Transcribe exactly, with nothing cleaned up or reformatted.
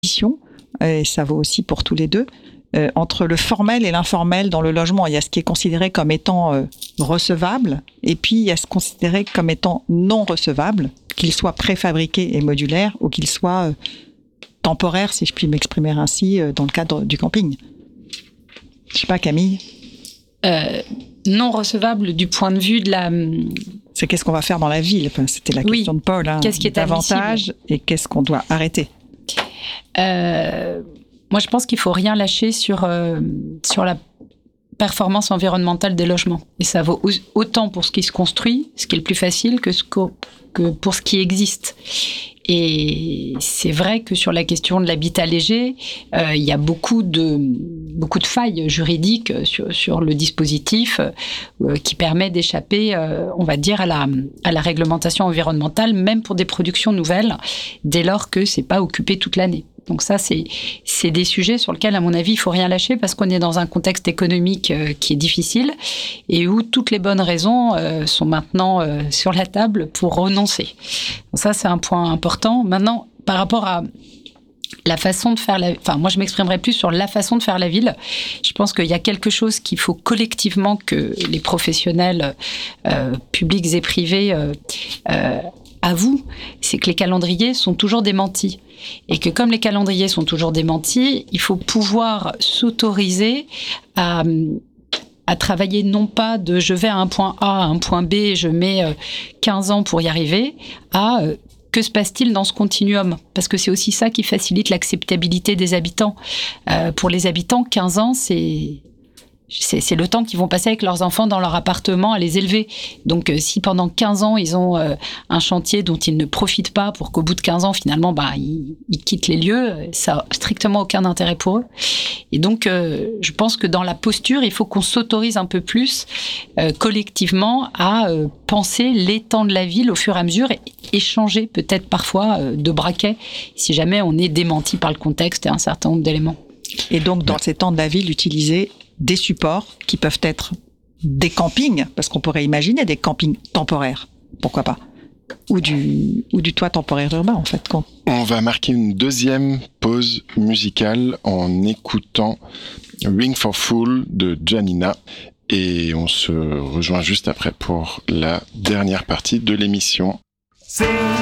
et ça vaut aussi pour tous les deux, euh, entre le formel et l'informel dans le logement. Il y a ce qui est considéré comme étant euh, recevable, et puis il y a ce considéré comme étant non recevable, qu'il soit préfabriqué et modulaire, ou qu'il soit euh, temporaire, si je puis m'exprimer ainsi, euh, dans le cadre du camping. Je sais pas, Camille. Euh, non recevable du point de vue de la... C'est qu'est-ce qu'on va faire dans la ville. Enfin, c'était la question oui. de Paul. Hein. Qu'est-ce qui est davantage admissible et qu'est-ce qu'on doit arrêter. Euh, moi, je pense qu'il faut rien lâcher sur euh, sur la performance environnementale des logements. Et ça vaut autant pour ce qui se construit, ce qui est le plus facile, que, ce que, que pour ce qui existe. Et c'est vrai que sur la question de l'habitat léger, euh, il y a beaucoup de, beaucoup de failles juridiques sur, sur le dispositif euh, qui permet d'échapper, euh, on va dire, à la, à la réglementation environnementale, même pour des productions nouvelles, dès lors que c'est pas occupé toute l'année. Donc ça, c'est, c'est des sujets sur lesquels, à mon avis, il faut rien lâcher parce qu'on est dans un contexte économique euh, qui est difficile et où toutes les bonnes raisons euh, sont maintenant euh, sur la table pour renoncer. Donc ça, c'est un point important. Maintenant, par rapport à la façon de faire la... Enfin, moi, je m'exprimerai plus sur la façon de faire la ville. Je pense qu'il y a quelque chose qu'il faut collectivement que les professionnels euh, publics et privés euh, euh, avouent, c'est que les calendriers sont toujours démentis. Et que comme les calendriers sont toujours démentis, il faut pouvoir s'autoriser à, à travailler non pas de je vais à un point A à un point B, je mets quinze ans pour y arriver, à que se passe-t-il dans ce continuum ? Parce que c'est aussi ça qui facilite l'acceptabilité des habitants. Euh, pour les habitants, quinze ans, c'est... C'est, c'est le temps qu'ils vont passer avec leurs enfants dans leur appartement à les élever. Donc, euh, si pendant quinze ans, ils ont euh, un chantier dont ils ne profitent pas pour qu'au bout de quinze ans, finalement, bah, ils, ils quittent les lieux, ça n'a strictement aucun intérêt pour eux. Et donc, euh, je pense que dans la posture, il faut qu'on s'autorise un peu plus euh, collectivement à euh, penser les temps de la ville au fur et à mesure et échanger peut-être parfois euh, de braquets si jamais on est démenti par le contexte et un certain nombre d'éléments. Et donc, dans ces temps de la ville, utiliser des supports qui peuvent être des campings, parce qu'on pourrait imaginer des campings temporaires, pourquoi pas, ou du, ou du toit temporaire urbain, en fait. Quand... On va marquer une deuxième pause musicale en écoutant Ring for Fool de Janina, et on se rejoint juste après pour la dernière partie de l'émission.